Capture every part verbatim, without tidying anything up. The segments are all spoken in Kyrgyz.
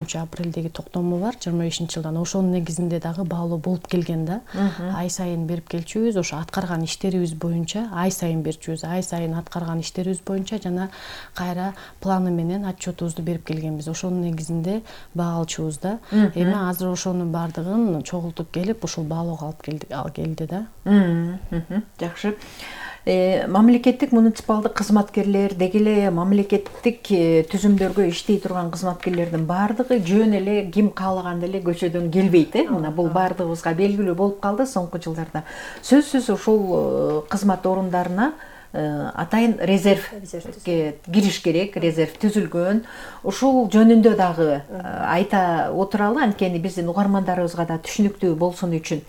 төртүнчү апрелдеги токтому бар жыйырма бешинчи жылдан. Ошонун негизинде дагы баалоо болуп келген да. Ай сайын берип келчүбүз. Ошо аткарган иштерибиз боюнча ай сайын берчүбүз. Ай сайын аткарган иштерибиз боюнча жана кайра планы менен отчетубузду берип келгенбиз. Ошонун негизинде баа алчубуз да. Эми азыр ошонун баардыгын чогултуп келип, ушул баалоого алып келди, ал келди да. Жакшы. Мамлекеттик муниципалдык кызматкерлер, деги эле мамлекеттик түзүмдөргө иштей турган кызматкерлердин баардыгы жөн эле ким каалаганда эле көчөдөн келбейт, э? Мына бул баардыгыбызга белгилүү болуп калды соңку жылдарда. Сөзсүз ушул кызмат орундарына атайын резервге кириш керек, резерв түзүлгөн. Ушул жөнүндө дагы айта отуралы, анткени биздин угармандарыбызга да түшүнүктүү болсун үчүн.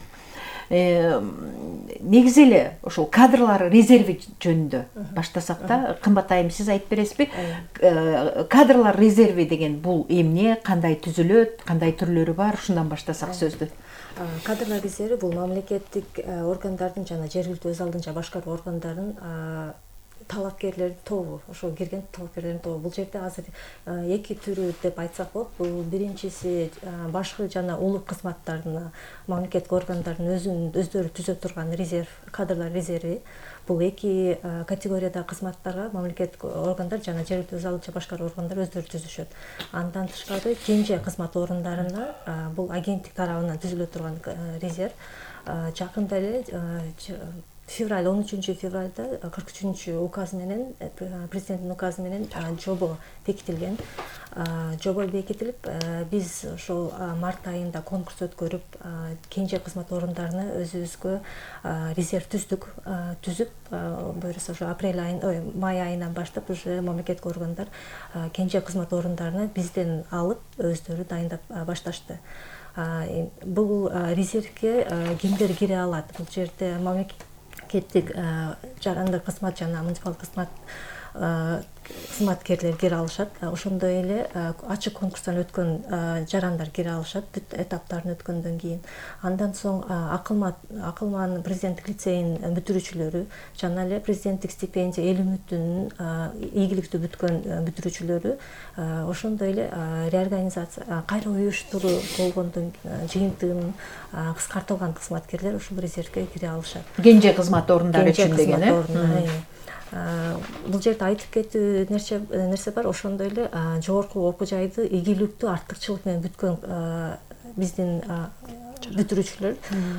Негизи эле ошол кадрлар резерви жөнүндө баштасак да, кымбат айым сиз айтып бересизби? Кадрлар резерви деген бул эмне, кандай түзүлөт, кандай түрлөрү бар, ушундан баштасак сөздү. Кадрлар резерви бул мамлекеттик органдардын жана жергиликтүү өз алдынча башкаруу органдарынын талапкерлер тобу, ошо кирген талапкерлердин тобу. Бул жерде азыр эки түрү деп айтсак болот. Бул биринчиси башкы жана улук кызматтардын мамлекеттик органдардын өзүнүн өздөрү түзө турган резерв, кадрлар резерви. Бул эки категорияда кызматтарга мамлекеттик органдар жана жергиликтүү өз алдынча башкаруу органдар өздөрү түзүшөт. Андан тышкары кенже кызмат орундарына бул агенттик тарабынан түзүлө турган резерв. Жакында эле февраль он үчүнчү февралда кырк үчүнчү указ менен, президенттин указы менен жобо бекитилген. Жобо бекитилип, биз ошол март айында конкурс өткөрүп, кенже кызмат орундарына өзүбүзгө резерв түздүк, түзүп, буюрса ошо апрель айын, ой, май айынан баштап уже мамлекеттик органдар кенже кызмат орундарына бизден алып, өздөрү дайындап башташты. Бул резервге кимдер кире алат? Бул жерде мамлекеттик жарандык кызмат жана муниципалдык кызмат кызматкерлер кире алышат. Ошондой эле ачык конкурстан өткөн жарандар кире алышат, бүт этаптарын өткөндөн кийин. Андан соң Акылман президенттик лицейинин бүтүрүүчүлөрү жана эле президенттик стипендия эл үмүтүнүн ийгиликтүү бүткөн бүтүрүүчүлөрү, ошондой эле реорганизация, кайра уюштуруу болгондон жыйынтыгынын кыскартылган кызматкерлер ушул резервге кире алышат. Кенже кызмат орундары үчүн деген, э? Бул жерде айтып кетүү нерсе бар. Ошондой эле жогорку окуу жайды ийгиликтүү артыкчылык менен бүткөн биздин бүтүрүүчүлөр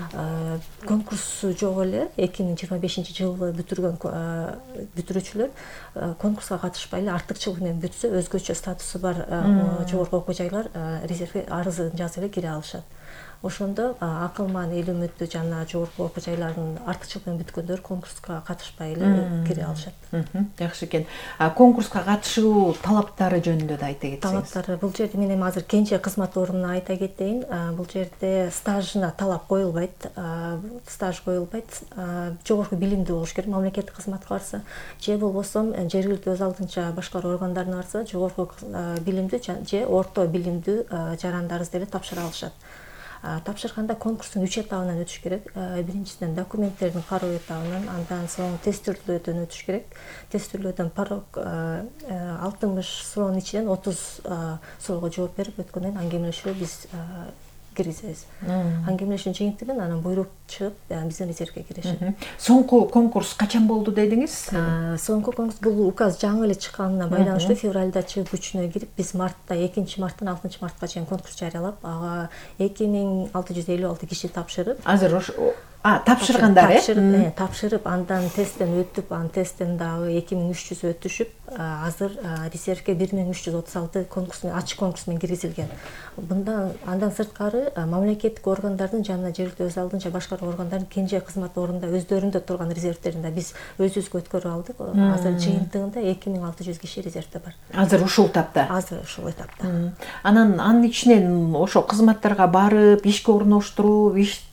конкурсу жок эле эки миң жыйырма бешинчи жылы бүтүргөн бүтүрүүчүлөр конкурска катышпай эле артыкчылык менен бүтсө, өзгөчө статусу бар жогорку окуу жайлар резервге арызын жазып эле кире алышат. Ошондо Акылман эл үмүтү жана жогорку окуу жайлардын артыкчылык менен бүткөндөр конкурска катышпай эле кире алышат. Жакшы экен. Конкурска катышуу талаптары жөнүндө да айта кетсеңиз. Талаптары бул жерде мен эми азыр кенже кызмат орунуна айта кетейин. Бул жерде стажына талап коюлбайт. Стаж коюлбайт. Жогорку билимдүү болуш керек мамлекеттик кызматка барса, же болбосо жергиликтүү өз алдынча башкаруу органдарына барса, жогорку билимдүү же орто билимдүү жарандарыбыз деле тапшыра алышат. Тапшырганда конкурстун үч этабынан өтүш керек. Биринчиден документтердин кароо этабынан, андан соң тестирлөөдөн өтүш керек. Тестирлөөдөн порог алтымыш суроонун ичинен отуз суроого жооп берип өткөндөн кийин аңгемелешүүгө биз киргизебиз. Аңгемелешүүнүн жыйынтыгын анан буйрук чыгып, биздин резервге киришет. Соңку конкурс качан болду дедиңиз? Соңку конкурс бул указ жаңы эле чыкканына байланыштуу февралда чыгып күчүнө кирип, биз мартта экинчи марттан алтымынчы мартка чейин конкурс жарыялап, ага эки миң алты жүз элүү алты киши тапшырып, азыр ошо А, тапшыргандар, э? Тапшырып, андан тесттен өтүп, анан тесттен дагы эки миң үч жүз өтүшүп, азыр резервге бир миң үч жүз отуз алты конкурс менен, ачык конкурс менен киргизилген. Мындан андан сырткары мамлекеттик органдардын жана жергиликтүү өз алдынча башкаруу органдардын кенже кызмат орунда өздөрүндө турган резервтерин да биз өзүбүзгө өткөрүп алдык. Азыр жыйынтыгында эки миң алты жүз киши резервде бар. Азыр ушул этапта. Азыр ушул этапта. Анан анын ичинен ошо кызматтарга барып, ишке орноштуруп, иш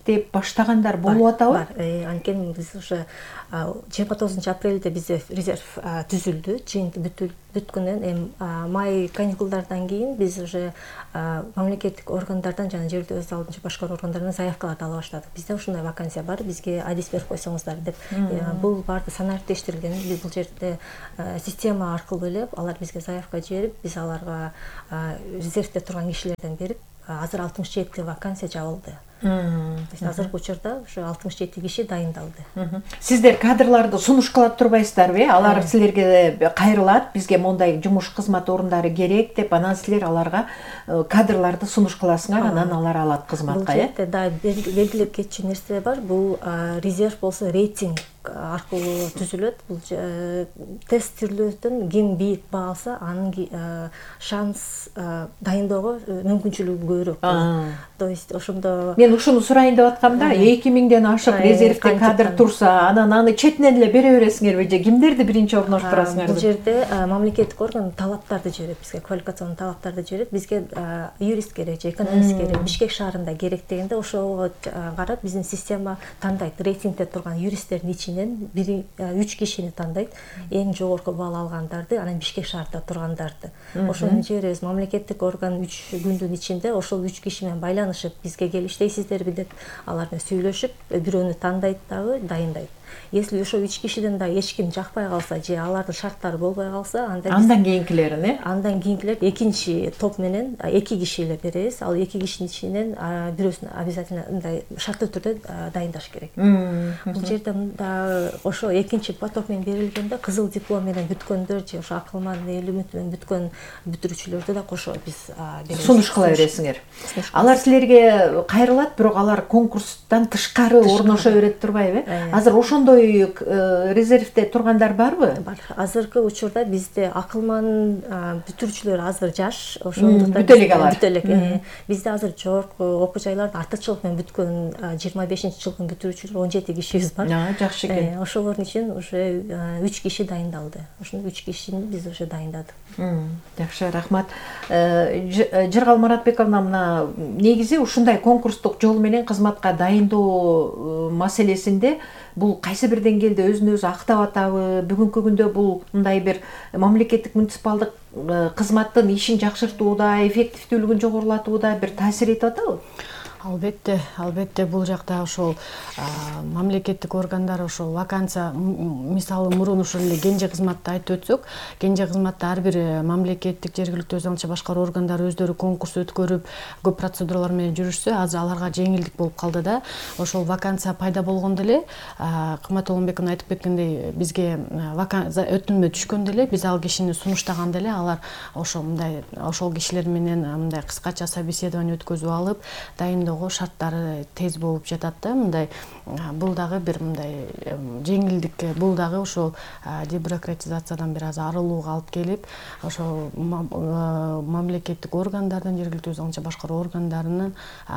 эптеп баштагандар болуп атабы? Бар. Анткени биз уже жыйырма тогузунчу апрелде бизде резерв түзүлдү. Жыйын бүткөндөн эми май каникулдардан кийин биз уже мамлекеттик органдардан жана жергиликтүү өз алдынча башкаруу органдарынан заявкаларды ала баштадык. Бизде ушундай вакансия бар, бизге адис берип койсоңуздар деп. Бул баарды санариптештирилген. Бул жерде система аркылуу эле алар бизге заявка жиберип, биз аларга резервде турган кишилерден берип, азыр алтымыш жети вакансия жабылды. Азыркы учурда ушу алтымыш жети киши дайындалды. Сиздер кадрларды сунуш кылып турбайсыздарбы? Алар силерге кайрылат, бизге мондай жумуш кызмат орундары керек деп, анан силер аларга кадрларды сунуш кыласыңар, анан алар алат кызматка, э? Бул жерде да белгилеп кетчү нерсе бар. Бул резерв болсо рейтинг аркылуу түзүлөт. Бул тест түрлөрдөн ким бийик баа алса, анын шанс дайындоого мүмкүнчүлүгү көбүрөөк. То есть ошондо мен ушуну сурайын деп аткам да, эки миңден ашык резервде кадр турса, анан аны четинен эле бере бересиңерби же кимдерди биринчи орноштурасыңар? Бул жерде мамлекеттик орган талаптарды жиберет бизге, квалификацион талаптарды жиберет. Бизге юрист керек же экономист керек, Бишкек шаарында керек дегенде ошого карап биздин система тандайт. Рейтингде турган юристтердин ичинен бир үч кишини тандайт. Эң жогорку балл алгандарды, анан Бишкек шаарында тургандарды. Ошону жиберебиз. Мамлекеттик орган үч күндүн ичинде ошол үч киши менен байланышып бизге келип иштейсиздерби деп алар менен сүйлөшүп, бирөөнү тандайт дагы дайындайт. Если ошо үч кишиден да эч ким жакпай калса же алардын шарттары болбой калса, анда андан кийинкилерин, э? Андан кийинкилер экинчи топ менен эки киши эле беребиз. Ал эки кишинин ичинен бирөөсүн обязательно мындай шарттуу түрдө дайындаш керек. Бул жерде да ошо экинчи поток менен берилгенде кызыл диплом менен бүткөндөр же ошо акылман эл үмүт менен бүткөн бүтүрүүчүлөрдү да кошо биз беребиз. Сунуш кыла бересиңер. Алар силерге кайрылат, бирок алар конкурстан тышкары орношо берет турбайбы? Азыр ошондой резервде тургандар барбы? Бар. Азыркы учурда бизде акылман бүтүрүүчүлөр азыр жаш, ошондуктан бүтө элек алар. Бүтө элек. Бизде азыр жогорку окуу жайларда артыкчылык менен бүткөн жыйырма бешинчи жылдын бүтүрүүчүлөр он жети кишибиз бар. Жакшы экен. Ошолордун үчүн уже үч киши дайындалды. Ошол үч кишини биз уже дайындадык. Жакшы, рахмат. Жыргал Маратбековна, мына негизи ушундай конкурстук жол менен кызматка дайындоо маселесинде бул кайсы бир деңгээлде өзүн өзү актап атабы? Бүгүнкү күндө бул мындай бир мамлекеттик муниципалдык кызматтын ишин жакшыртууда, эффективдүүлүгүн жогорулатууда бир таасир этип атабы? Албетте, албетте бул жакта ошол мамлекеттик органдар ошол вакансия, мисалы мурун ошол эле кенже кызматты айтып өтсөк, кенже кызматта ар бир мамлекеттик жергиликтүү өз алдынча башкаруу органдары өздөрү конкурс өткөрүп, көп процедуралар менен жүрүшсө, азыр аларга жеңилдик болуп калды да. Ошол вакансия пайда болгондо эле, Кымбат Олонбековна айтып кеткендей, бизге өтүнмө түшкөндө эле, биз ал кишини сунуштаганда эле алар ошол мындай ошол кишилер менен мындай кыскача собеседование өткөзүп алып, дайындоо шарттары тез болуп жатат да. Мындай бул дагы бир мындай жеңилдик, бул дагы ошол дебюрократизациядан бир аз арылууга алып келип, ошол мамлекеттик органдардын, жергиликтүү өз алдынча башкаруу органдарынын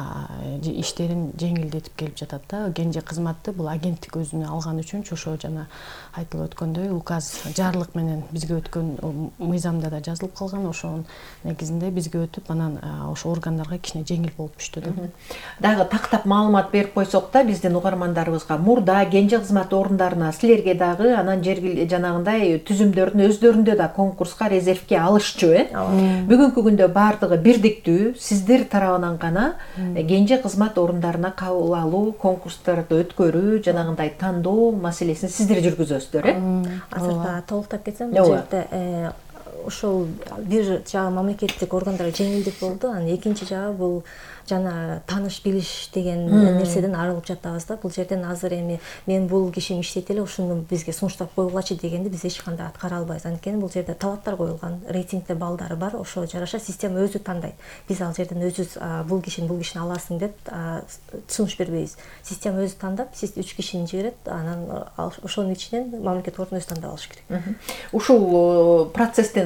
иштерин жеңилдетип келип жатат да. Кенже кызматты бул агенттик өзүнө алган үчүнчү ошо жана айтылып өткөндөй указ жарлык менен бизге өткөн мыйзамда да жазылып калган, ошонун негизинде бизге өтүп, анан ошо органдарга кичине жеңил болуп түштү да. Дагы тактап маалымат берип койсок да, биздин угармандарыбызга мурда кенже кызмат орундарына силерге дагы анан жергиликтүү жанагындай түзүмдөрдүн өздөрүндө да конкурска, резервке алышчу, э? Бүгүнкү күндө бардыгы бирдиктүү, сиздер тарабынан гана кенже кызмат орундарына кабыл алуу, конкурстарды өткөрүү, жанагындай тандоо маселесин сиздер жүргүзөсүздөр, э? Азырда толуктап кетсем, бул жерде ошол бир жагы мамлекеттик органдарга жеңилдик болду, анан экинчи жагы бул жана тааныш билиш деген нерседен арылып жатабыз да. Бул жерден азыр эми мен бул кишим иштейт эле, ушуну бизге сунуштап койгулачы дегенде биз эч кандай аткара албайбыз. Анткени бул жерде талаптар коюлган, рейтингде балдары бар, ошого жараша система өзү тандайт. Биз ал жерден өзүбүз бул кишини бул кишини аласың деп сунуш бербейбиз. Система өзү тандап, сиз үч кишини жиберет, анан ошонун ичинен мамлекеттик орган өзү тандап алыш керек. Ушул процесстен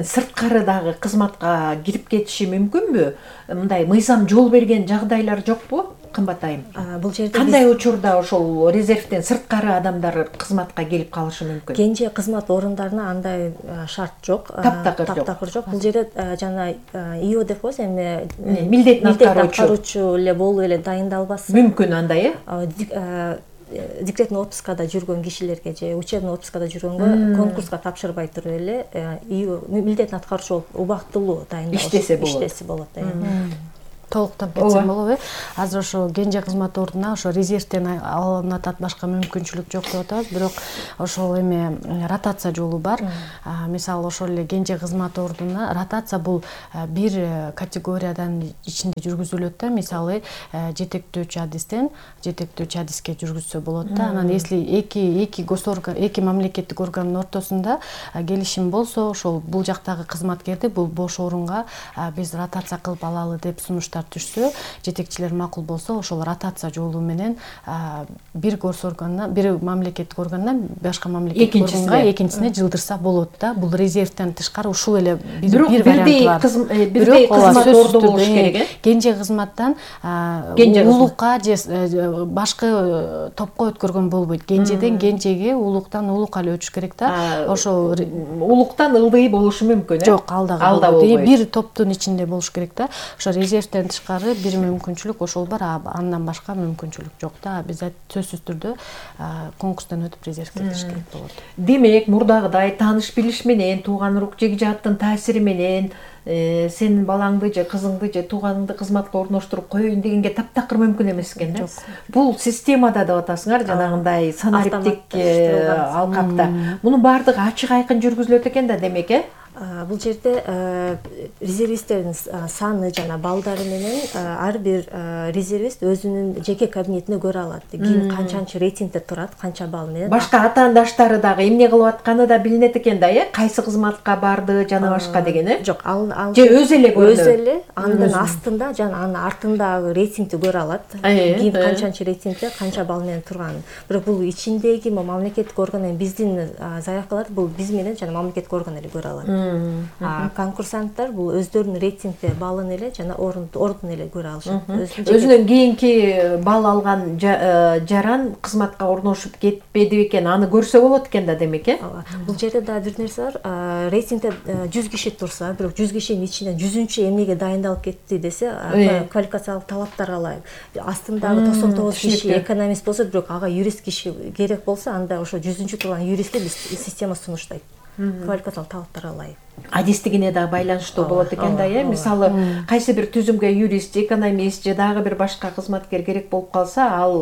сырткары дагы кызматка кирип кетиши мүмкүнбү? Мындай мыйзам жол берген жагдайлар жокпу? Кымбат айым. Бул жерде кандай учурда ошол резервден сырткары адамдар кызматка келип калышы мүмкүн? Кенже кызмат орундарына андай шарт жок. Таптакыр жок. Таптакыр жок. Бул жерде жана ИО деп коебуз, эми милдетин аткаруучу эле болуп эле дайындалбасы мүмкүн андай э? Декретный отпускада жүргөн кишилерге же учебный отпускада жүргөнгө конкурска тапшырбай туруп эле милдетин аткаруучу болуп убактылуу дайындалып иштесе болот. Иштесе болот. Толуктап кетсем болобу э? Азыр ошо кенже кызмат ордуна ошо резервден алынып атат, башка мүмкүнчүлүк жок деп атабыз, бирок ошол эме ротация жолу бар. Мисалы ошол эле кенже кызмат ордуна ротация бул бир категориядан ичинде жүргүзүлөт да. Мисалы жетектөөчү адистен жетектөөчү адиске жүргүзсө болот да. Анан если эки эки госорган, эки мамлекеттик органдын ортосунда келишим болсо, ошол бул жактагы кызматкерди бул бош орунга биз ротация кылып алалы деп сунуш түшсө, жетекчилер макул болсо, ошол ротация жолу менен бир госоргандан, бир мамлекеттик органдан башка мамлекеттик органга экинчисине жылдырса болот да. Бул резервден тышкары ушул эле бир вариант бар. Бирдей кызмат орду болуш керек э? Кенже кызматтан улукка же башка топко өткөргөн болбойт. Кенжеден кенжеге, улуктан улукка эле өтүш керек да. Ошол улуктан ылдый болушу мүмкүн э? Жок, ал дагы болбойт. Бир топтун ичинде болуш керек да. Ошо резервден тышкары бир мүмкүнчүлүк ошол бар, андан башка мүмкүнчүлүк жок да. Биз сөзсүз түрдө конкурстан өтүп резервге кириш керек болот. Демек, мурдагыдай тааныш билиш менен, тууган урук жегижаттын таасири менен сенин балаңды же кызыңды же тууганыңды кызматка орноштуруп коеюн дегенге таптакыр мүмкүн эмес экен да. Бул системада деп атасыңар, жанагындай санариптик алкакта. Мунун баардыгы ачык айкын жүргүзүлөт экен да, демек э? Бул жерде резервисттердин саны жана балдары менен ар бир резервист өзүнүн жеке кабинетине көрө алат. Ким канчанчы рейтингде турат, канча балл менен. Башка атаандаштары дагы эмне кылып атканы да билинет экен да, э? Кайсы кызматка барды жана башка деген э? Жок, ал же өзү эле көрүнөт. Өзү эле анын астында жана анын артындагы рейтингди көрө алат. Ким канчанчы рейтингде, канча балл менен турганын. Бирок бул ичиндеги мамлекеттик орган менен биздин заявкаларды бул биз менен жана мамлекеттик орган эле көрө алат. Конкурсанттар бул өздөрүнүн рейтингде баллын эле жана ордун эле көрө алышат. Өзүнөн кийинки балл алган жаран кызматка орношуп кетпеди экен, аны көрсө болот экен да, демек э? Бул жерде да бир нерсе бар. Рейтингде жүз киши турса, бирок жүз кишинин ичинен жүзүнчү эмнеге дайындалып кетти десе, квалификациялык талаптар калай. Астындагы токсон тогуз киши экономист болсо, бирок ага юрист киши керек болсо, анда ошо жүзүнчү турган юристти биз система сунуштайт. Квалификациялык талаптар алай. Адистигине да байланыштуу болот экен да, э? Мисалы, кайсы бир түзүмгө юрист, экономист же дагы бир башка кызматкер керек болуп калса,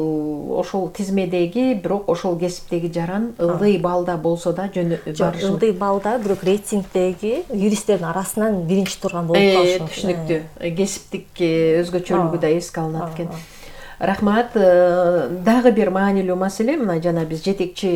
ал ошол тизмедеги, бирок ошол кесиптеги жаран ылдый балда болсо да жөнү барышы. Ылдый балда, бирок рейтингдеги юристтердин арасынан биринчи турган болуп калышы. Түшүнүктүү. Кесиптик өзгөчөлүгү да эске алынат экен. Рахмат. Дагы бир маанилүү маселе, мына жана биз жетекчи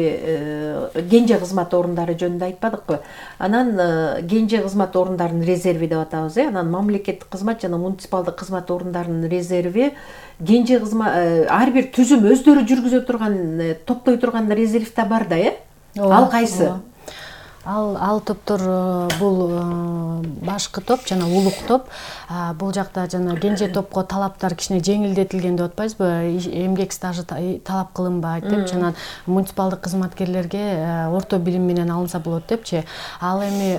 кенже кызмат орундары жөнүндө айтпадыкпы? Анан кенже кызмат орундарынын резерви деп атабыз, э? Анан мамлекеттик кызмат жана муниципалдык кызмат орундарынын резерви кенже кызмат ар бир түзүм өздөрү жүргүзө турган, топтой турган резерв да бар да, э? Ал кайсы? Ал ал топтор бул башкы топ жана улук топ. Бул жакта жана кенже топко талаптар кичине жеңилдетилген деп атпайбызбы? Эмгек стажы талап кылынбайт деп, жана муниципалдык кызматкерлерге орто билим менен алынса болот депчи. Ал эми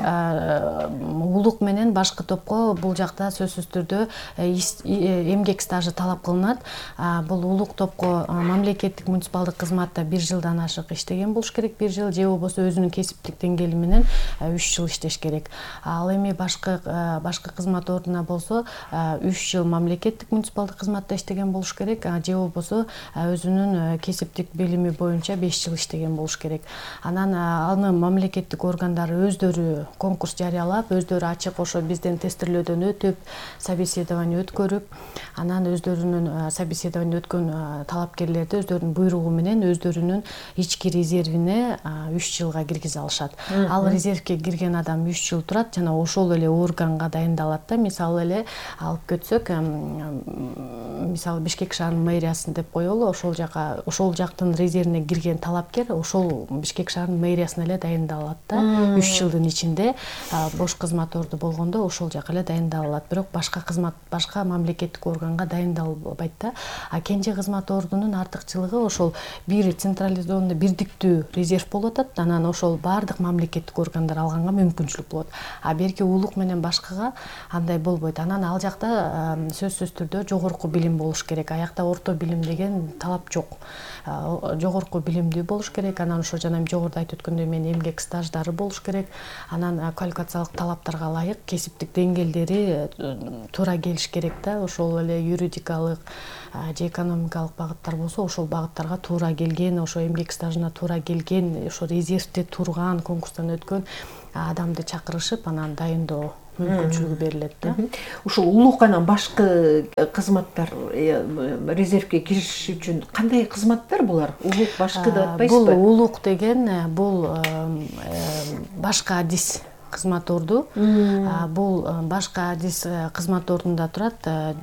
улук менен башкы топко бул жакта сөзсүз түрдө эмгек стажы талап кылынат. Бул улук топко мамлекеттик муниципалдык кызматта бир жылдан ашык иштеген болуш керек, бир жыл же болбосо өзүнүн кесиптик деңгээли менен үч жыл иштеш керек. Ал эми башкы башкы кызмат ордуна болсо үч жыл мамлекеттик муниципалдык кызматта иштеген болуш керек, же болбосо өзүнүн кесиптик билими боюнча беш жыл иштеген болуш керек. Анан аны мамлекеттик органдар өздөрү конкурс жарыялап, өздөрү ачык ошо бизден тестирлөөдөн өтүп, собеседование өткөрүп, анан өздөрүнүн собеседование өткөн талапкерлерди өздөрүнүн буйругу менен өздөрүнүн ички резервине үч жылга киргизе алышат. Ал резервге кирген адам үч жыл турат жана ошол эле органга дайындалат да. Мисалы эле алып кетсөк, мисалы Бишкек шаарынын мэриясын деп коелу, ошол жака ошол жактын резервине кирген талапкер ошол Бишкек шаарынын мэриясына эле дайындала алат да. үч жылдын ичинде бош кызмат орду болгондо ошол жака эле дайындала алат. Бирок башка кызмат, башка мамлекеттик органга дайындалбайт да. А кенже кызмат ордунун артыкчылыгы ошол бир централизованный бирдиктүү резерв болуп атат. Анан ошол баардык мамлекеттик органдар алганга мүмкүнчүлүк болот. А берки улук менен башкага андай болбойт. Анан ал жакта сөзсүз түрдө жогорку билим болуш керек. Аякта орто билим деген талап жок. Жогорку билимдүү болуш керек. Анан ошо жана жогоруда айтып өткөндөй мен эмгек стаждары болуш керек. Анан квалификациялык талаптарга ылайык кесиптик деңгээлдери туура келиш керек да. Ошол эле юридикалык же экономикалык багыттар болсо, ошол багыттарга туура келген, ошо эмгек стажына туура келген, ошо резервде турган, конкурстан өткөн адамды чакырышып, анан дайындоо мүмкүнчүлүгү берилет да. Ушул улук анан башкы кызматтар резервге кириш үчүн кандай кызматтар булар? Улук башкы деп атпайсызбы? Бул улук деген бул башкы адис кызмат орду. Бул башкы адис кызмат ордунда турат.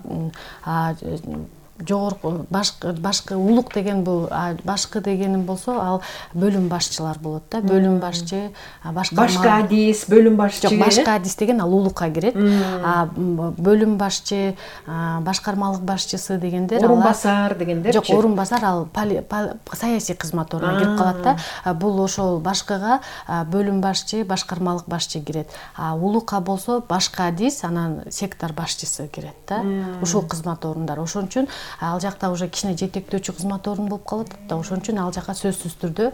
Жогорку башкы башкы улук деген бул башкы дегеним болсо ал бөлүм башчылар болот да. Бөлүм башчы, башкы башкы адис, бөлүм башчы. Жок, башкы адис деген ал улукка кирет. А бөлүм башчы, башкармалык башчысы дегендер алар орун басар дегендер. Жок, орун басар ал саясий кызмат ордуна кирип калат да. Бул ошол башкыга бөлүм башчы, башкармалык башчы кирет. А улукка болсо башкы адис, анан сектор башчысы кирет да. Ушул кызмат орундар. Ошон үчүн ал жакта уже кичине жетектөөчү кызмат орун болуп калат да. Ошон үчүн ал жака сөзсүз түрдө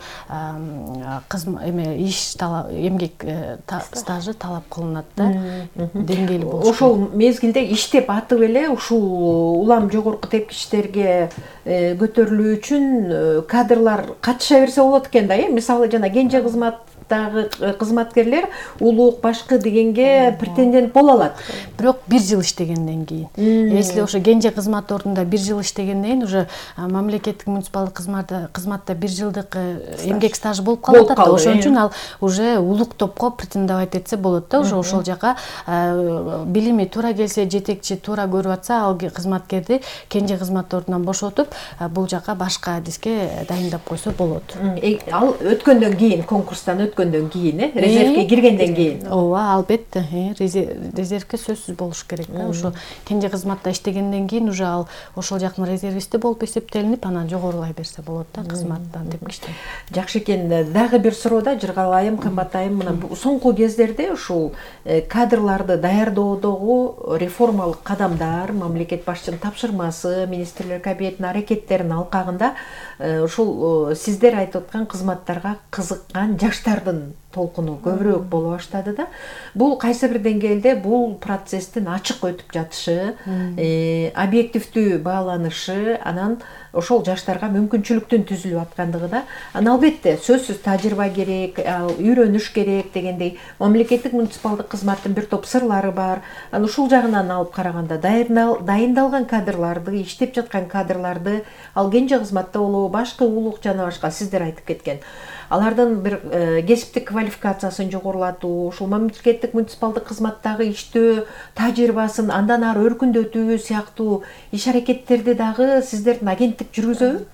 эме иш талап, эмгек стажы талап кылынат да. Деңгээли болуш. Ошол мезгилде иштеп атып эле ушул улам жогорку тепкичтерге көтөрүлүү үчүн кадрлар катыша берсе болот экен да. Мисалы жана кенже кызмат кызматкерлер улук башкы дегенге претендент боло алат. Бирок бир жыл иштегенден кийин. Если ошо кенже кызмат ордунда бир жыл иштегенден кийин уже мамлекеттик муниципалдык кызматта кызматта бир жылдык эмгек стажы болуп калат да. Ошон үчүн ал уже улук топко претендовать этсе болот да. Уже ошол жака билими туура келсе, жетекчи туура көрүп атса, ал кызматкерди кенже кызмат ордунан бошотуп, бул жака башкы адиске дайындап койсо болот. Ал өткөндөн кийин, конкурстан өткөндөн кийин, резервге киргенден кийин. Ооба, албетте, резервге сөзсүз болуш керек да. Ошо кенже кызматта иштегенден кийин уже ал ошол жактын резервисти болуп эсептелинип, анан жогорулай берсе болот да кызматтан тепкичтен. Жакшы экен. Дагы бир суроо да, Жыргал айым, кымбат айым, мына соңку кездерде ушул кадрларды даярдоодогу реформалык кадамдар, мамлекет башчынын тапшырмасы, министрлер кабинетинин аракеттеринин алкагында ушул сиздер айтып аткан кызматтарга кызыккан жаштардын толкуну көбүрөөк боло баштады да. Бул кайсы бир деңгээлде бул процесстин ачык өтүп жатышы, объективдүү бааланышы, анан ошол жаштарга мүмкүнчүлүктүн түзүлүп аткандыгы да. Анан албетте сөзсүз тажрыйба керек, үйрөнүш керек дегендей мамлекеттик муниципалдык кызматтын бир топ сырлары бар. Анан ушул жагынан алып караганда дайындалган кадрларды, иштеп жаткан кадрларды ал кенже кызматта болобу, башкы улук жана башка сиздер айтып кеткен, алардын бир кесиптик квалификациясын жогорулатуу, ушул мамлекеттик муниципалдык кызматтагы иштөө тажрыйбасын андан ары өркүндөтүү сыяктуу иш аракеттерди дагы сиздердин агенттик жүргүзөбү?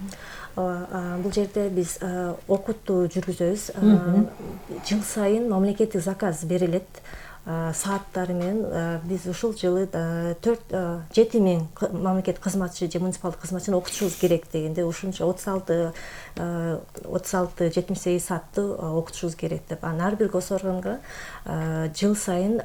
Бул жерде биз окутту жүргүзөбүз. Жыл сайын мамлекеттик заказ берилет. Сааттары менен биз ушул жылы төрт жети миң мамлекет кызматчы же муниципалдык кызматчыны окутушубуз керек дегенде, ушунча отуз алты жетимиш сегиз саатты окутушубуз керек деп. Анан ар бир госорганга жыл сайын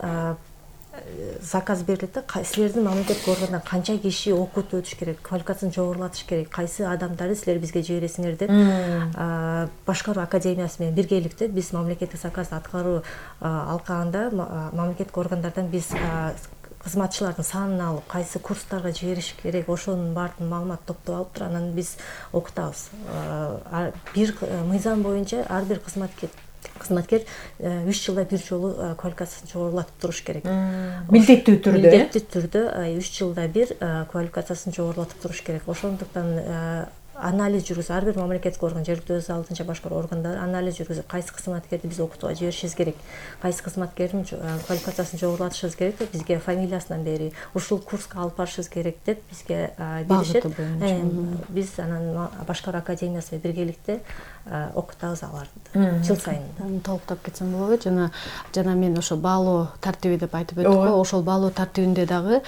заказ берилет да, силердин мамлекеттик органдан канча киши окутуп өтүш керек, квалификациясын жогорулатыш керек, кайсы адамдарды силер бизге жибересиңер деп башкаруу академиясы менен биргеликте биз мамлекеттик заказды аткаруу алкагында мамлекеттик органдардан биз кызматчылардын санын алып, кайсы курстарга жибериш керек, ошонун баардыгын маалымат топтоп алып туруп анан биз окутабыз. Бир мыйзам боюнча ар бир кызматкер кызматкер үч жылда бир жолу квалификациясын жогорулатып туруш керек. Милдеттүү түрдө. Милдеттүү түрдө үч жылда бир квалификациясын жогорулатып туруш керек. Ошондуктан анализ жүргүзүп, ар бир мамлекеттик орган, жергиликтүү өз алдынча башкаруу органдары анализ жүргүзүп, кайсы кызматкерди биз окутууга жиберишибиз керек, кайсы кызматкердин квалификациясын жогорулатышыбыз керек деп бизге фамилиясынан бери ушул курска алып барышыбыз керек деп бизге беришет. Биз анан башкаруу академиясы биргеликте окутабыз аларды жыл сайын. Толуктап кетсем болобу? Жана жана мен ошо баалоо тартиби деп айтып өттүк го. Ошол баалоо тартибинде дагы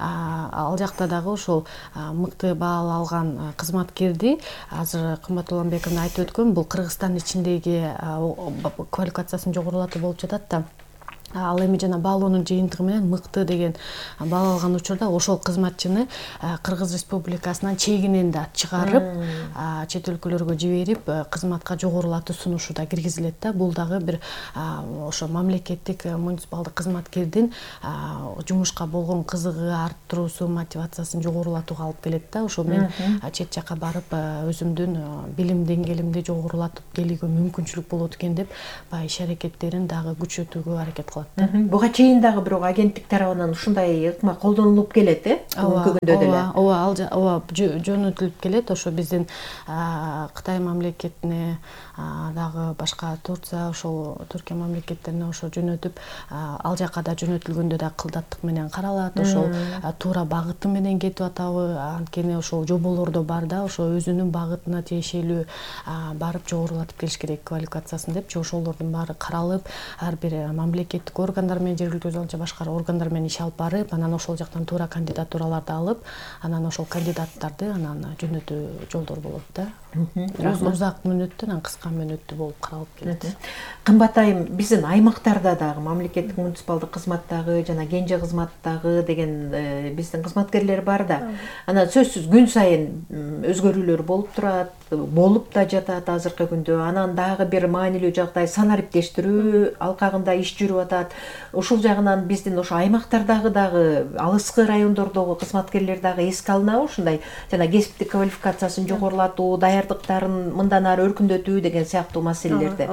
ал жакта дагы ошол мыкты баал алган кызматкерди азыр Кымбат Уланбековна айтып өткөн, бул Кыргызстан ичиндеги квалификациясын жогорулатуу болуп жатат да. Ал эми жана баалоонун жыйынтыгы менен мыкты деген баал алган учурда ошол кызматчыны Кыргыз Республикасынан чегинен да чыгарып, чет өлкөлөргө жиберип, кызматка жогорулатуу сунушу да киргизилет да. Бул дагы бир ошо мамлекеттик муниципалдык кызматкердин жумушка болгон кызыгы арттыруусу, мотивациясын жогорулатууга алып келет да. Ошо мен чет жака барып өзүмдүн билим деңгээлимди жогорулатып келүүгө мүмкүнчүлүк болот экен деп баягы иш аракеттерин дагы күчөтүүгө аракет кылат. Буга чейин дагы бирок агенттик тарабынан ушундай ыкма колдонулуп келет, э? Бүгүнкү күндө деле. Ооба, ал ооба жөнөтүлүп келет. Ошо биздин Кытай мамлекетине дагы башка Турция, ошол Түркия мамлекеттерине ошо жөнөтүп, ал жака да жөнөтүлгөндө да кылдаттык менен каралат. Ошол туура багыты менен кетип атабы? Анткени ошол жоболордо бар да, ошо өзүнүн багытына тиешелүү барып жогорулатып келиш керек квалификациясын депчи, ошолордун баары каралып, ар бир мамлекеттик органдар менен, жергиликтүү өз алдынча башкаруу органдар менен иш алып барып, анан ошол жактан туура кандидатураларды алып, анан ошол кандидаттарды анан жөнөтүү жолдор болот да. Узак мөөнөттүү, анан кыска мөөнөттүү болуп каралып келет. Кымбат айым, биздин аймактарда дагы мамлекеттик муниципалдык кызматтагы жана кенже кызматтагы деген биздин кызматкерлер бар да. Анан сөзсүз күн сайын өзгөрүүлөр болуп турат, болуп да жатат азыркы күндө. Анан дагы бир маанилүү жагдай санариптештирүү алкагында иш жүрүп атат. Ушул жагынан биздин ошо аймактардагы дагы алыскы райондордогу кызматкерлер дагы эске алынабы ушундай жана кесиптик квалификациясын жогорулатуу, даярдыктарын мындан ары өркүндөтүү деген сыяктуу маселелерде.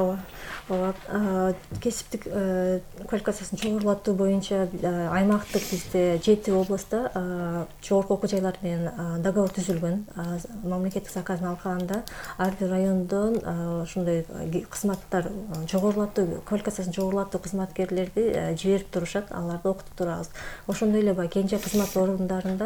Ооба, кесиптик квалификациясын жогорулатуу боюнча аймактык бизде жети областта жогорку окуу жайлар менен договор түзүлгөн. Мамлекеттик заказын алганда ар бир райондон ушундай кызматтар жогорулатуу квалификациясын жогорулатуу кызматкерлерди жиберип турушат, аларды окутуп турабыз. Ошондой эле баягы кенже кызмат орундарында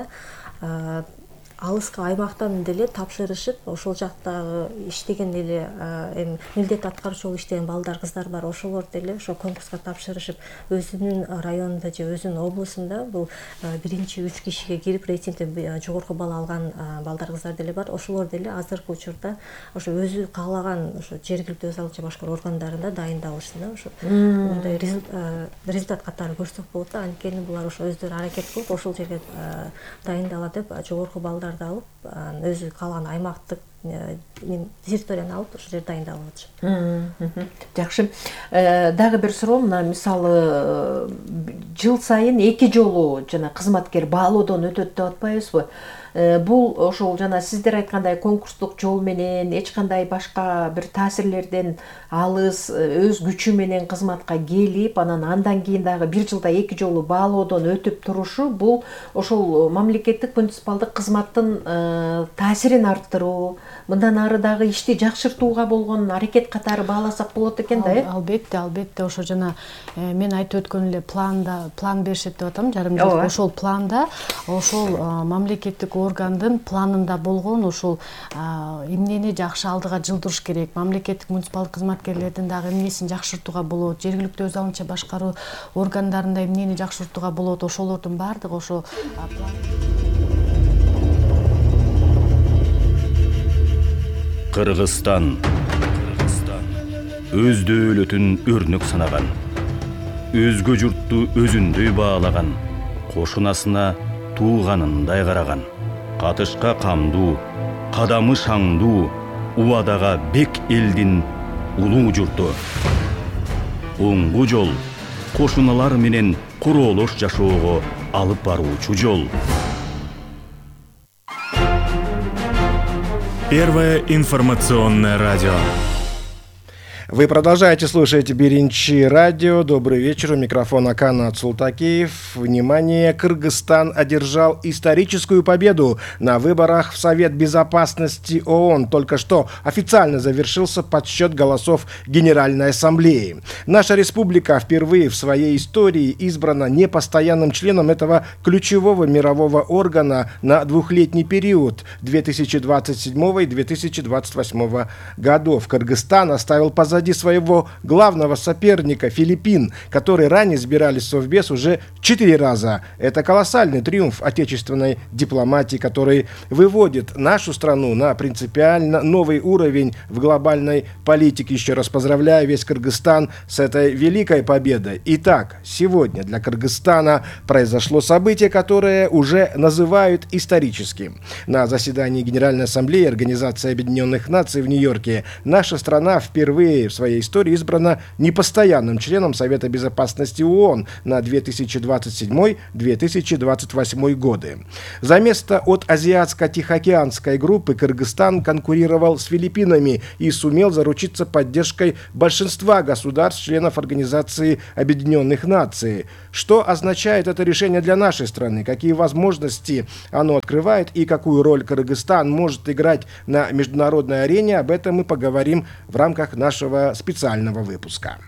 алыскы аймактан деле тапшырышып, ошол жактагы иштеген эле эми милдет аткаруучу болуп иштеген балдар, кыздар бар. Ошолор деле ошо конкурска тапшырышып, өзүнүн районунда же өзүнүн облусунда бул биринчи үч кишиге кирип рейтингде жогорку балл алган балдар, кыздар деле бар. Ошолор деле азыркы учурда ошо өзү каалаган ошо жергиликтүү өз алдынча башкаруу органдарында дайындалышты да. Ошо мындай результат катары көрсөк болот да. Анткени булар ошо өздөрү аракет кылып ошол жерге дайындала деп жогорку балдарды алып, өзү каалаган аймактык территорияны алып ошол жерде дайындалып атышат. Жакшы. Дагы бир суроо, мына мисалы жыл сайын эки жолу жана кызматкер баалоодон өтөт деп атпайбызбы? Бул ошол жана сиздер айткандай конкурстук жол менен, эч кандай башка бир таасирлерден алыс, өз күчү менен кызматка келип, анан андан кийин дагы бир жылда эки жолу баалоодон өтүп турушу, бул ошол мамлекеттик муниципалдык кызматтын таасирин арттыруу, мындан ары дагы ишти жакшыртууга болгон аракет катары бааласак болот экен да, э? Албетте, албетте, ошо жана мен айтып өткөн эле планда, план беришет деп атам, жарым жыл. Ошол планда, ошол мамлекеттик органдын планында болгон ошол эмнени жакшы алдыга жылдырыш керек, мамлекеттик муниципалдык кызматкерлердин дагы эмнесин жакшыртууга болот, жергиликтүү өз алдынча башкаруу органдарында эмнени жакшыртууга болот, ошолордун баардыгы ошол Кыргызстан өз дөөлөтүн өрнөк санаган, өзгө журтту өзүндөй баалаган, кошунасына тууганындай караган, катышка камдуу, кадамы шаңдуу, убадага бек элдин улуу журту. Оңгу жол, кошуналар менен куроолош жашоого алып баруучу жол. Первое информационное радио. Вы продолжаете слушать Беренчи радио. Добрый вечер. У микрофона Канат Султакеев. Внимание, Кыргызстан одержал историческую победу на выборах в Совет Безопасности ООН. Только что официально завершился подсчет голосов Генеральной Ассамблеи. Наша республика впервые в своей истории избрана непостоянным членом этого ключевого мирового органа на двухлетний период две тысячи двадцать седьмого и две тысячи двадцать восьмого годов. Кыргызстан оставил позади своего главного соперника Филиппин, которые ранее избирались в Совбез уже четыре раза. Это колоссальный триумф отечественной дипломатии, который выводит нашу страну на принципиально новый уровень в глобальной политике. Еще раз поздравляю весь Кыргызстан с этой великой победой. Итак, сегодня для Кыргызстана произошло событие, которое уже называют историческим. На заседании Генеральной Ассамблеи Организации Объединенных Наций в Нью-Йорке наша страна впервые в своей истории избрана непостоянным членом Совета Безопасности ООН на две тысячи двадцать седьмой — две тысячи двадцать восьмой годы. За место от Азиатско-Тихоокеанской группы Кыргызстан конкурировал с Филиппинами и сумел заручиться поддержкой большинства государств-членов Организации Объединенных Наций. Что означает это решение для нашей страны? Какие возможности оно открывает и какую роль Кыргызстан может играть на международной арене? Об этом мы поговорим в рамках нашего специального выпуска.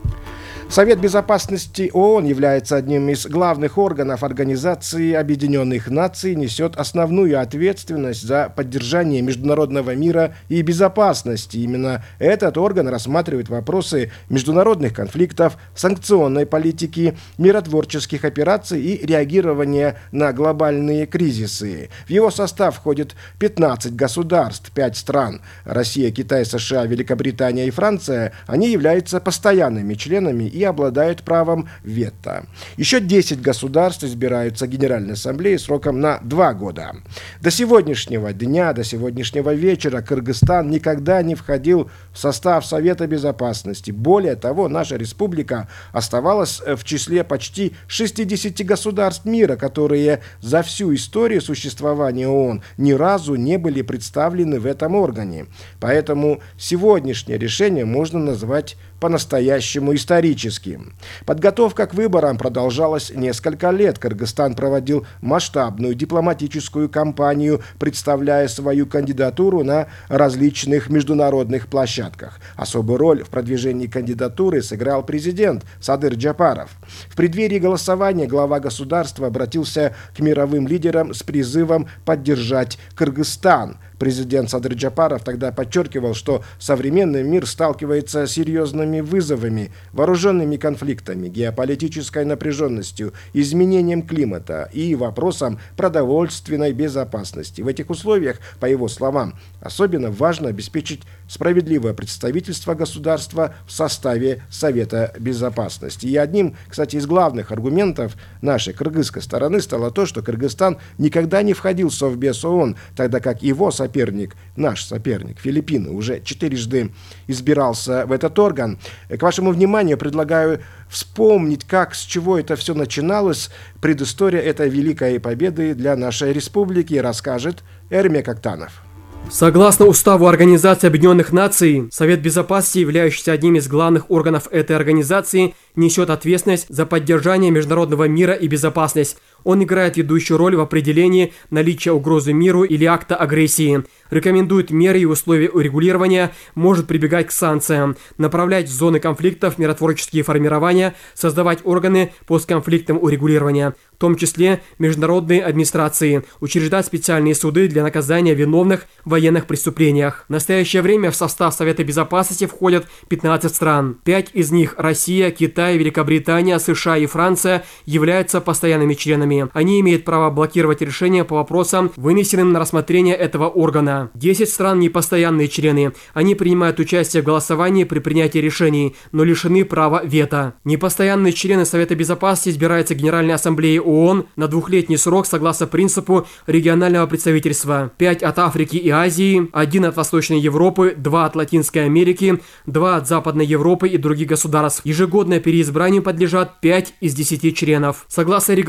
Совет Безопасности ООН является одним из главных органов Организации Объединенных Наций, несет основную ответственность за поддержание международного мира и безопасности. Именно этот орган рассматривает вопросы международных конфликтов, санкционной политики, миротворческих операций и реагирования на глобальные кризисы. В его состав входит пятнадцать государств, пять стран – Россия, Китай, США, Великобритания и Франция. Они являются постоянными членами и и обладают правом вето. Еще десять государств избираются Генеральной Ассамблеей сроком на два года. До сегодняшнего дня, до сегодняшнего вечера Кыргызстан никогда не входил в состав Совета Безопасности. Более того, наша республика оставалась в числе почти шестидесяти государств мира, которые за всю историю существования ООН ни разу не были представлены в этом органе. Поэтому сегодняшнее решение можно назвать по-настоящему историческим. Подготовка к выборам продолжалась несколько лет. Кыргызстан проводил масштабную дипломатическую кампанию, представляя свою кандидатуру на различных международных площадках. Особую роль в продвижении кандидатуры сыграл президент Садыр Джапаров. В преддверии голосования глава государства обратился к мировым лидерам с призывом поддержать Кыргызстан. Президент Садыр Джапаров тогда подчеркивал, что современный мир сталкивается с серьезными вызовами, вооруженными конфликтами, геополитической напряженностью, изменением климата и вопросом продовольственной безопасности. В этих условиях, по его словам, особенно важно обеспечить справедливое представительство государства в составе Совета Безопасности. И одним, кстати, из главных аргументов нашей кыргызской стороны стало то, что Кыргызстан никогда не входил в Совбез ООН, тогда как его соперник Соперник, наш соперник, Филиппины, уже четырежды избирался в этот орган. К вашему вниманию предлагаю вспомнить, как, с чего это все начиналось. Предыстория этой великой победы для нашей республики расскажет Эрмек Актанов. Согласно Уставу Организации Объединенных Наций, Совет Безопасности, являющийся одним из главных органов этой организации, несет ответственность за поддержание международного мира и безопасность. Он играет ведущую роль в определении наличия угрозы миру или акта агрессии, рекомендует меры и условия урегулирования, может прибегать к санкциям, направлять в зоны конфликтов миротворческие формирования, создавать органы постконфликтного урегулирования, в том числе международные администрации, учреждать специальные суды для наказания виновных в военных преступлениях. В настоящее время в состав Совета Безопасности входят пятнадцать стран. Пять из них – Россия, Китай, Великобритания, США и Франция – являются постоянными членами. Они имеют право блокировать решения по вопросам, вынесенным на рассмотрение этого органа. десять стран – непостоянные члены. Они принимают участие в голосовании при принятии решений, но лишены права вето. Непостоянные члены Совета Безопасности избираются Генеральной Ассамблеей ООН на двухлетний срок согласно принципу регионального представительства. пять от Африки и Азии, один от Восточной Европы, два от Латинской Америки, два от Западной Европы и других государств. Ежегодно переизбранию подлежат пять из десяти членов. Согласно регламенту,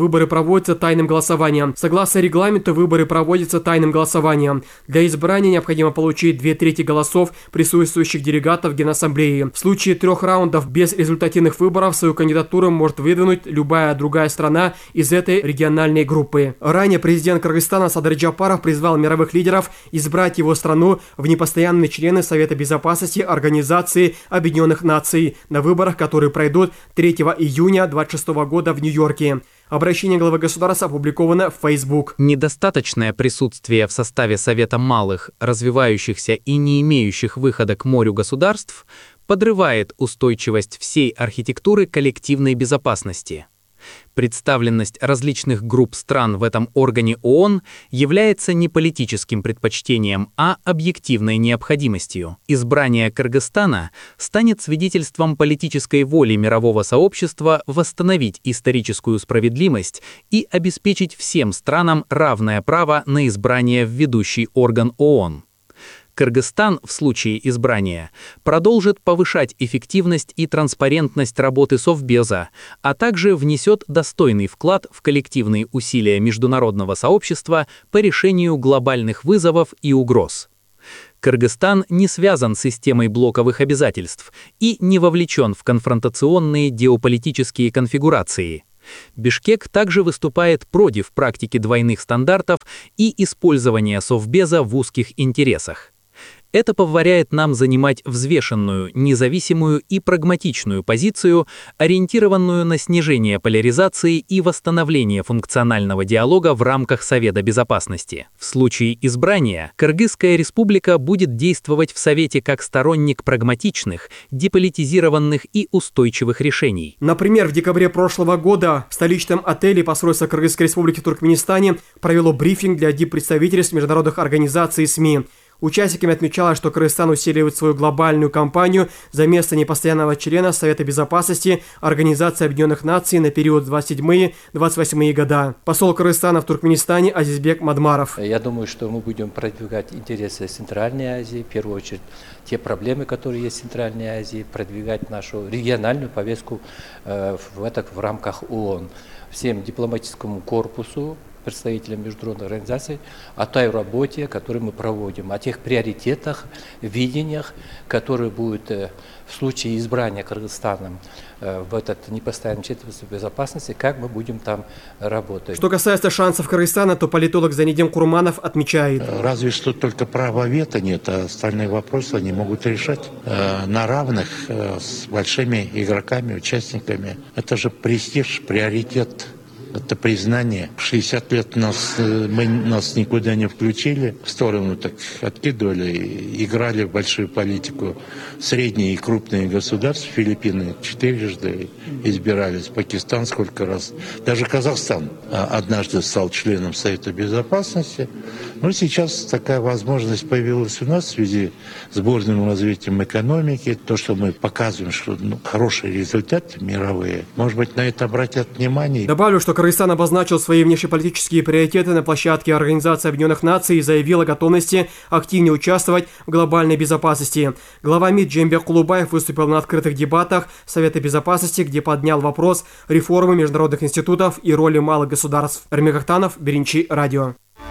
выборы проводятся тайным голосованием. Согласно регламенту, выборы проводятся тайным голосованием. Для избрания необходимо получить две трети голосов присутствующих делегатов Генассамблеи. В случае трех раундов без результативных выборов свою кандидатуру может выдвинуть любая другая страна из этой региональной группы. Ранее президент Кыргызстана Садыр Джапаров призвал мировых лидеров избрать его страну в непостоянные члены Совета Безопасности Организации Объединенных Наций на выборах, которые пройдут третьего июня две тысячи двадцать шестого года в Нью-Йорке. Обращение главы государства опубликовано в Facebook. Недостаточное присутствие в составе Совета малых, развивающихся и не имеющих выхода к морю государств подрывает устойчивость всей архитектуры коллективной безопасности. Представленность различных групп стран в этом органе ООН является не политическим предпочтением, а объективной необходимостью. Избрание Кыргызстана станет свидетельством политической воли мирового сообщества восстановить историческую справедливость и обеспечить всем странам равное право на избрание в ведущий орган ООН. Кыргызстан в случае избрания продолжит повышать эффективность и транспарентность работы Совбеза, а также внесет достойный вклад в коллективные усилия международного сообщества по решению глобальных вызовов и угроз. Кыргызстан не связан с системой блоковых обязательств и не вовлечен в конфронтационные геополитические конфигурации. Бишкек также выступает против практики двойных стандартов и использования Совбеза в узких интересах. Это позволяет нам занимать взвешенную, независимую и прагматичную позицию, ориентированную на снижение поляризации и восстановление функционального диалога в рамках Совета Безопасности. В случае избрания Кыргызская республика будет действовать в Совете как сторонник прагматичных, деполитизированных и устойчивых решений. Например, в декабре прошлого года в столичном отеле посольство Кыргызской республики в Туркменистане провело брифинг для диппредставительств международных организаций и СМИ. Участниками отмечалось, что Кыргызстан усиливает свою глобальную кампанию за место непостоянного члена Совета Безопасности Организации Объединенных Наций на период двадцать седьмые — двадцать восьмые года. Посол Кыргызстана в Туркменистане Азизбек Мадмаров. Я думаю, что мы будем продвигать интересы Центральной Азии, в первую очередь те проблемы, которые есть в Центральной Азии, продвигать нашу региональную повестку э, в, это, в рамках ООН. Всем дипломатическому корпусу, представителям международных организаций, о той работе, которую мы проводим, о тех приоритетах, видениях, которые будут в случае избрания Кыргызстаном в этот непостоянный Совет Безопасности, как мы будем там работать. Что касается шансов Кыргызстана, то политолог Занидин Курманов отмечает. Разве что только права вето нет, а остальные вопросы они могут решать э, на равных э, с большими игроками, участниками. Это же престиж, приоритет. Это признание. шестьдесят лет нас, мы, нас никуда не включили, в сторону так откидывали, играли в большую политику. Средние и крупные государства, Филиппины четырежды избирались, Пакистан сколько раз. Даже Казахстан однажды стал членом Совета Безопасности. Но сейчас такая возможность появилась у нас в связи с бурным развитием экономики. То, что мы показываем, что ну, хорошие результаты мировые, может быть, на это обратят внимание. Добавлю, что Кыргызстан обозначил свои внешнеполитические приоритеты на площадке Организации Объединенных Наций и заявил о готовности активнее участвовать в глобальной безопасности. Глава МИД Джембек Кулубаев выступил на открытых дебатах Совета Безопасности, где поднял вопрос реформы международных институтов и роли малых государств. Эрмек Ахтанов, Беринчи, радио.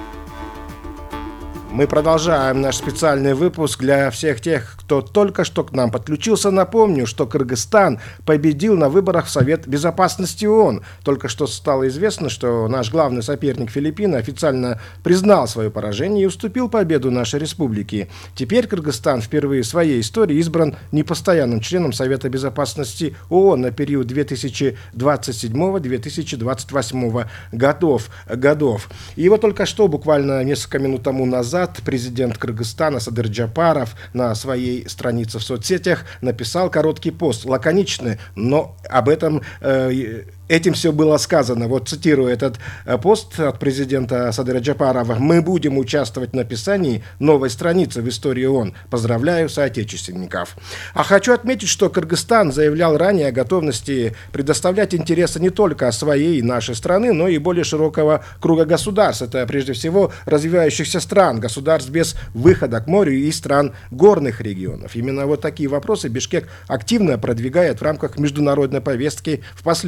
Мы продолжаем наш специальный выпуск для всех тех, кто только что к нам подключился. Напомню, что Кыргызстан победил на выборах в Совет Безопасности ООН. Только что стало известно, что наш главный соперник Филиппины официально признал свое поражение и уступил победу нашей республике. Теперь Кыргызстан впервые в своей истории избран непостоянным членом Совета Безопасности ООН на период две тысячи двадцать седьмого — две тысячи двадцать восьмого годов. годов. И вот только что, буквально несколько минут тому назад, президент Кыргызстана Садыр Джапаров на своей странице в соцсетях написал короткий пост, лаконичный, но об этом э, этим все было сказано. Вот цитирую этот пост от президента Садыра Джапарова. «Мы будем участвовать в написании новой страницы в истории ООН. Поздравляю соотечественников». А хочу отметить, что Кыргызстан заявлял ранее о готовности предоставлять интересы не только своей и нашей страны, но и более широкого круга государств. Это прежде всего развивающихся стран, государств без выхода к морю и стран горных регионов. Именно вот такие вопросы Бишкек активно продвигает в рамках международной повестки в последние годы.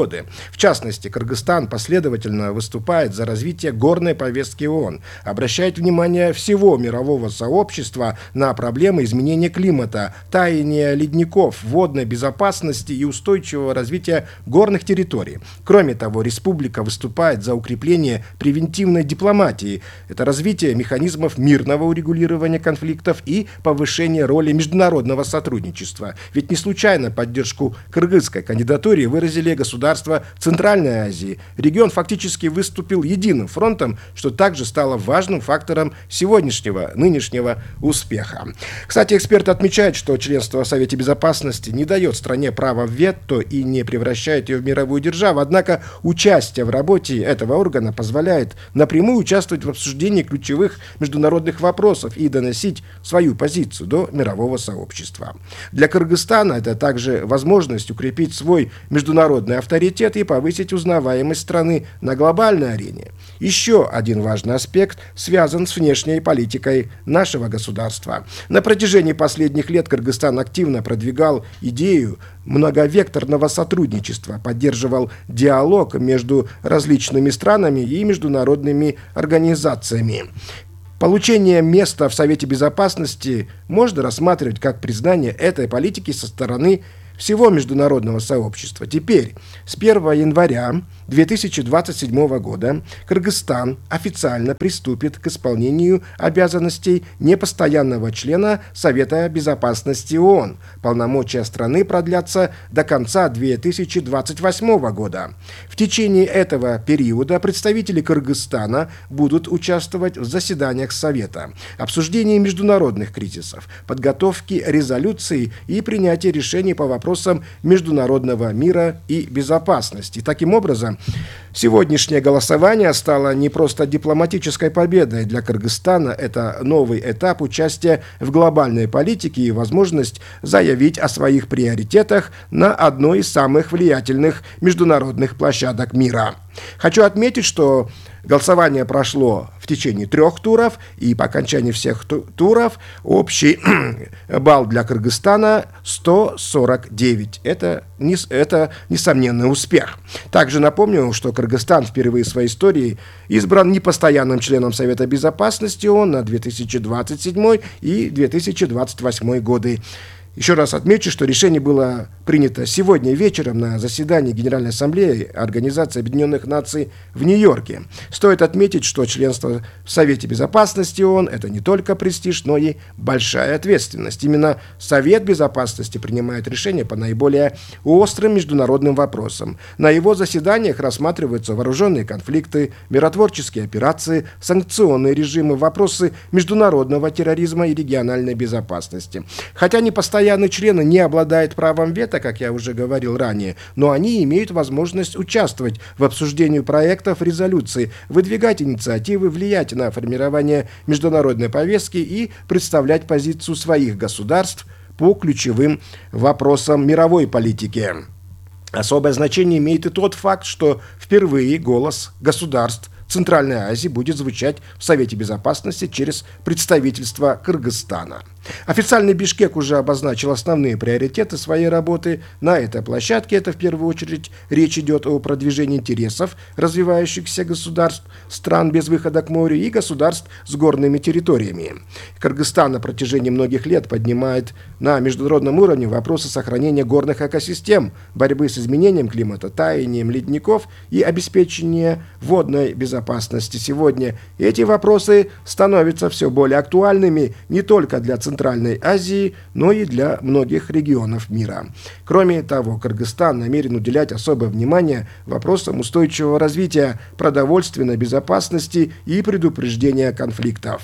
годы. В частности, Кыргызстан последовательно выступает за развитие горной повестки ООН, обращает внимание всего мирового сообщества на проблемы изменения климата, таяния ледников, водной безопасности и устойчивого развития горных территорий. Кроме того, республика выступает за укрепление превентивной дипломатии. Это развитие механизмов мирного урегулирования конфликтов и повышение роли международного сотрудничества. Ведь не случайно поддержку кыргызской кандидатуре выразили государства Центральной Азии. Регион фактически выступил единым фронтом, что также стало важным фактором сегодняшнего, нынешнего успеха. Кстати, эксперты отмечают, что членство в Совете Безопасности не дает стране права вето и не превращает ее в мировую державу. Однако участие в работе этого органа позволяет напрямую участвовать в обсуждении ключевых международных вопросов и доносить свою позицию до мирового сообщества. Для Кыргызстана это также возможность укрепить свой международный авторитет и повысить узнаваемость страны на глобальной арене. Еще один важный аспект связан с внешней политикой нашего государства. На протяжении последних лет Кыргызстан активно продвигал идею многовекторного сотрудничества, поддерживал диалог между различными странами и международными организациями. Получение места в Совете Безопасности можно рассматривать как признание этой политики со стороны всего международного сообщества. Теперь, с первого января две тысячи двадцать седьмого года, Кыргызстан официально приступит к исполнению обязанностей непостоянного члена Совета Безопасности ООН. Полномочия страны продлятся до конца две тысячи двадцать восьмого года. В течение этого периода представители Кыргызстана будут участвовать в заседаниях Совета, обсуждении международных кризисов, подготовке резолюций и принятии решений по вопросам международного мира и безопасности. Таким образом, сегодняшнее голосование стало не просто дипломатической победой для Кыргызстана, это новый этап участия в глобальной политике и возможность заявить о своих приоритетах на одной из самых влиятельных международных площадок мира. Хочу отметить, что голосование прошло в течение трех туров, и по окончании всех ту- туров общий балл для Кыргызстана сто сорок девять. Это, не, это несомненный успех. Также напомню, что Кыргызстан впервые в своей истории избран непостоянным членом Совета Безопасности ООН на две тысячи двадцать седьмой и две тысячи двадцать восьмой годы. Еще раз отмечу, что решение было принято сегодня вечером на заседании Генеральной Ассамблеи Организации Объединенных Наций в Нью-Йорке. Стоит отметить, что членство в Совете Безопасности ООН – это не только престиж, но и большая ответственность. Именно Совет Безопасности принимает решения по наиболее острым международным вопросам. На его заседаниях рассматриваются вооруженные конфликты, миротворческие операции, санкционные режимы, вопросы международного терроризма и региональной безопасности. Хотя не постоянно Постоянные члены не обладают правом вето, как я уже говорил ранее, но они имеют возможность участвовать в обсуждении проектов резолюций, выдвигать инициативы, влиять на формирование международной повестки и представлять позицию своих государств по ключевым вопросам мировой политики. Особое значение имеет и тот факт, что впервые голос государств Центральной Азии будет звучать в Совете Безопасности через представительство Кыргызстана. Официальный Бишкек уже обозначил основные приоритеты своей работы на этой площадке. Это в первую очередь речь идет о продвижении интересов развивающихся государств, стран без выхода к морю и государств с горными территориями. Кыргызстан на протяжении многих лет поднимает на международном уровне вопросы сохранения горных экосистем, борьбы с изменением климата, таянием ледников и обеспечения водной безопасности. Сегодня эти вопросы становятся все более актуальными не только для Центральной Азии, но и для многих регионов мира. Кроме того, Кыргызстан намерен уделять особое внимание вопросам устойчивого развития, продовольственной безопасности и предупреждения конфликтов.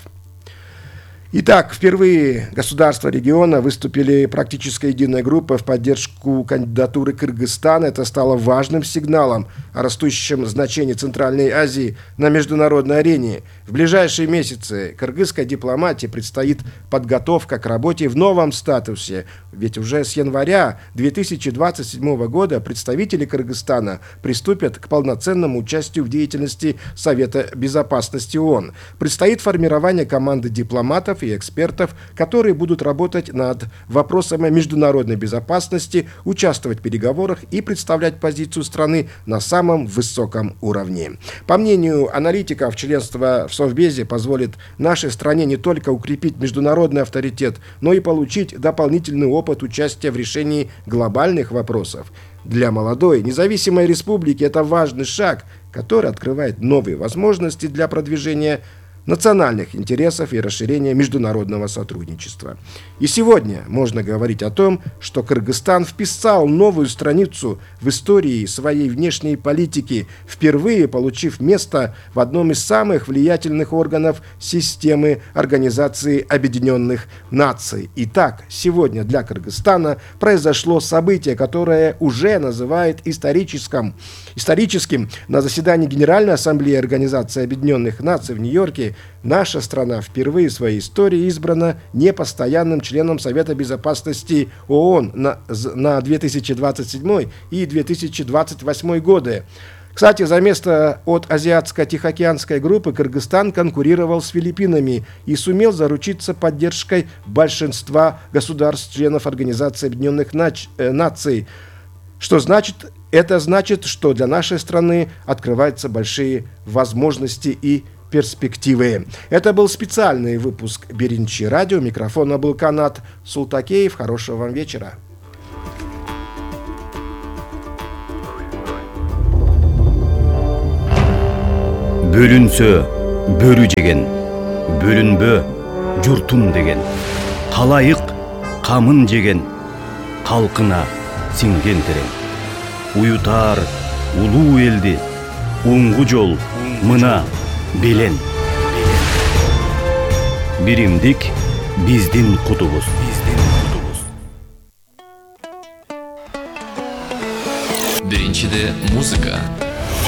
Итак, впервые государства региона выступили практически единой группой в поддержку кандидатуры Кыргызстана. Это стало важным сигналом о растущем значении Центральной Азии на международной арене. В ближайшие месяцы кыргызской дипломатии предстоит подготовка к работе в новом статусе. Ведь уже с января две тысячи двадцать седьмого года представители Кыргызстана приступят к полноценному участию в деятельности Совета Безопасности ООН. Предстоит формирование команды дипломатов и экспертов, которые будут работать над вопросами международной безопасности, участвовать в переговорах и представлять позицию страны на самом высоком уровне. По мнению аналитиков, членство в Совбезе позволит нашей стране не только укрепить международный авторитет, но и получить дополнительный опыт участия в решении глобальных вопросов. Для молодой независимой республики это важный шаг, который открывает новые возможности для продвижения национальных интересов и расширения международного сотрудничества. И сегодня можно говорить о том, что Кыргызстан вписал новую страницу в истории своей внешней политики, впервые получив место в одном из самых влиятельных органов системы Организации Объединенных Наций. Итак, сегодня для Кыргызстана произошло событие, которое уже называют историческим. Историческим. На заседании Генеральной Ассамблеи Организации Объединенных Наций в Нью-Йорке наша страна впервые в своей истории избрана непостоянным членом Совета Безопасности ООН на, на две тысячи двадцать седьмой и две тысячи двадцать восьмой годы. Кстати, за место от Азиатско-Тихоокеанской группы Кыргызстан конкурировал с Филиппинами и сумел заручиться поддержкой большинства государств-членов Организации Объединенных Наций. Что значит? Это значит, что для нашей страны открываются большие возможности и перспективы. Это был специальный выпуск Биринчи радио. Микрофона был Канат Султакеев. Хорошего вам вечера. Бөлінсө бөрі жеген, бөлінбө жұртым деген, қалайық қамын жеген, халқына сіңген терең. Уютар улуу елді, оңғы жол мына белен. Биримдик биздин кутубуз. Биринчиде музыка.